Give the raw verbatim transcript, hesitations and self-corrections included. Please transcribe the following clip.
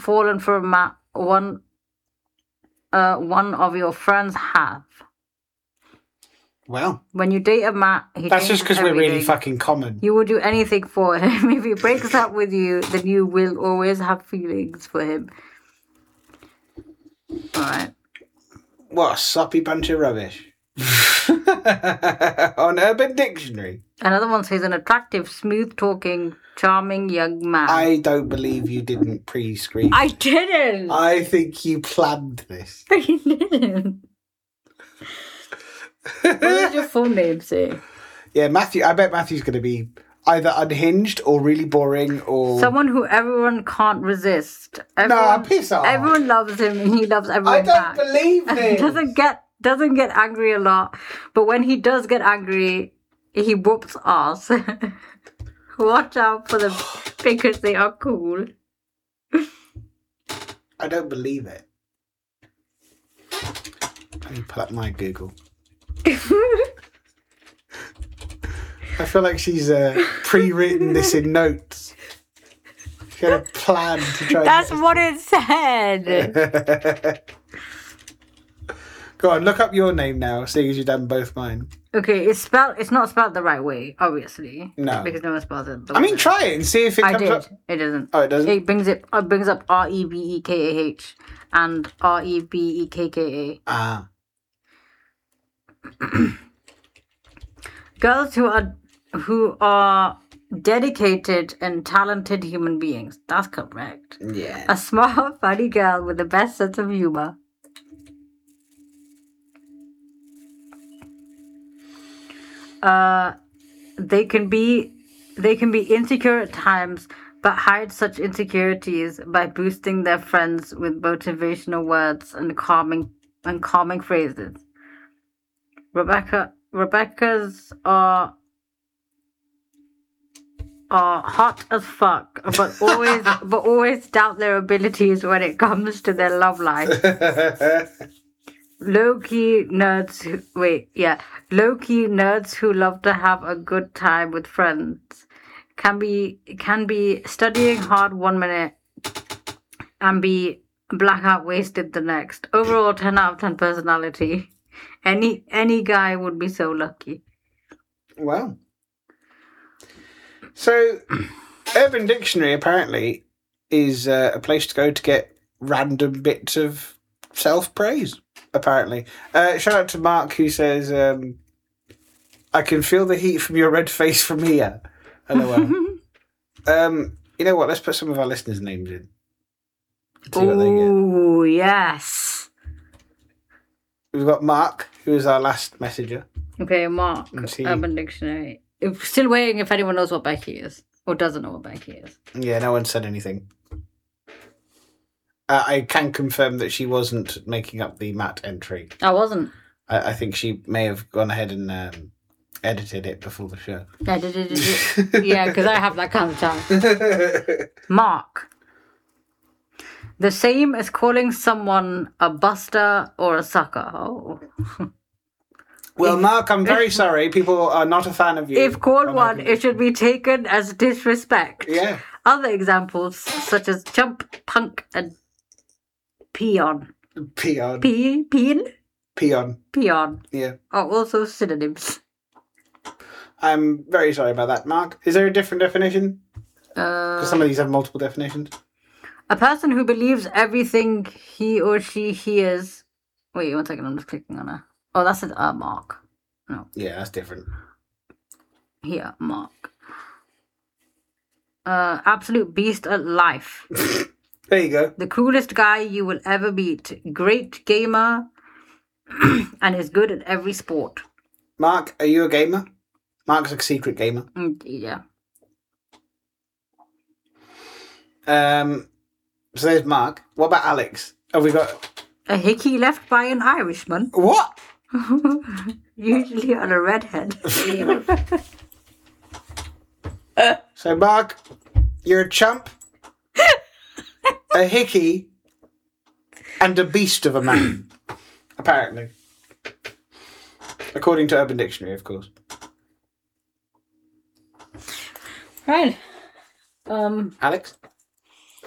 fallen for a Matt one uh one of your friends have? Well, when you date a Matt, he that's just because we're really fucking common. You will do anything for him. If he breaks up with you, then you will always have feelings for him. Alright. What a soppy bunch of rubbish. On Urban Dictionary. Another one says an attractive, smooth-talking, charming young man. I don't believe you didn't pre-screen. I didn't. I think you planned this. I didn't. What does your full name say? Yeah, Matthew. I bet Matthew's going to be either unhinged or really boring or... Someone who everyone can't resist. Everyone, nah, piss off. Everyone loves him and he loves everyone I don't back. believe this. doesn't get doesn't get angry a lot, but when he does get angry, he whoops ass. Watch out for them because they are cool. I don't believe it. Let me pull up my Google. I feel like she's uh, pre-written this in notes. She had a plan to try. That's and what it said. Go on, look up your name now, seeing as you've done both mine. Okay, it's spelled. It's not spelled the right way, obviously. No, because no one spells it. I mean, try it and see if it I comes did. up. It doesn't. Oh, it doesn't. It brings it. It brings up R E B E K A H and R E B E K K A. Ah. Girls who are who are dedicated and talented human beings. That's correct. Yeah. A smart, funny girl with the best sense of humor. Uh, they can be they can be insecure at times, but hide such insecurities by boosting their friends with motivational words and calming and calming phrases. Rebecca Rebecca's are are hot as fuck, but always but always doubt their abilities when it comes to their love life. Low-key nerds who, wait, yeah. Low-key nerds who love to have a good time with friends. Can be can be studying hard one minute and be blackout wasted the next. Overall ten out of ten personality. Any any guy would be so lucky. Well. So, Urban Dictionary apparently is uh, a place to go to get random bits of self-praise, apparently. Uh, shout out to Mark who says, um, I can feel the heat from your red face from here. Hello. um, you know what? Let's put some of our listeners' names in. Oh, yes. We've got Mark, who is our last messenger. Okay, Mark, he... Urban Dictionary. If, still waiting if anyone knows what Becky is. Or doesn't know what Becky is. Yeah, no one said anything. Uh, I can confirm that she wasn't making up the Matt entry. I wasn't. I, I think she may have gone ahead and um, edited it before the show. I did it. Yeah, because I have that kind of time. Mark. The same as calling someone a buster or a sucker. Oh. Well, Mark, I'm very sorry. People are not a fan of you. If called one, it should be taken as disrespect. Yeah. Other examples, such as chump, punk, and peon. Peon. Pe- peon? Peon. Peon. Yeah. Are also synonyms. I'm very sorry about that, Mark. Is there a different definition? Because Uh, some of these have multiple definitions. a person who believes everything he or she hears... Wait, one second, I'm just clicking on her. Oh, that's a uh, Mark. No. Yeah, that's different. Here, Mark. Uh, absolute beast at life. There you go. The coolest guy you will ever meet. Great gamer and is good at every sport. Mark, are you a gamer? Mark's a secret gamer. Mm, yeah. Um. So there's Mark. What about Alex? Have we got... A hickey left by an Irishman. What? Usually on a redhead. So, Mark, you're a chump, a hickey, and a beast of a man, apparently. According to Urban Dictionary, of course. Right. Um. Alex?